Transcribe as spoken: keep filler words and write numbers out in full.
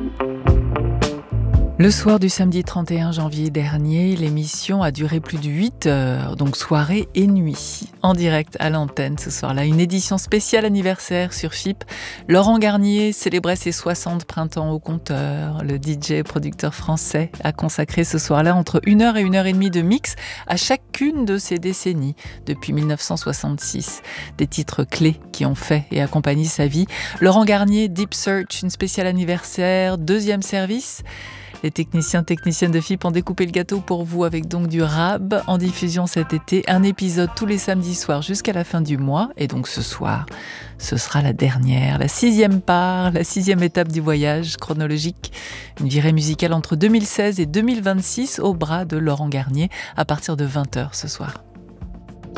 Le soir du samedi trente et un janvier dernier, l'émission a duré plus de huit heures, donc soirée et nuit, en direct à l'antenne ce soir-là. Une édition spéciale anniversaire sur F I P. Laurent Garnier célébrait ses soixante printemps au compteur. Le D J producteur français a consacré ce soir-là entre une heure et une heure et demie de mix à chacune de ses décennies, depuis mille neuf cent soixante-six. Des titres clés qui ont fait et accompagné sa vie. Laurent Garnier, Deep Search, une spéciale anniversaire, deuxième service. Les techniciens, techniciennes de F I P ont découpé le gâteau pour vous avec donc du rab en diffusion cet été. Un épisode tous les samedis soirs jusqu'à la fin du mois. Et donc ce soir, ce sera la dernière, la sixième part, la sixième étape du voyage chronologique. Une virée musicale entre deux mille seize et deux mille vingt-six au bras de Laurent Garnier à partir de vingt heures ce soir.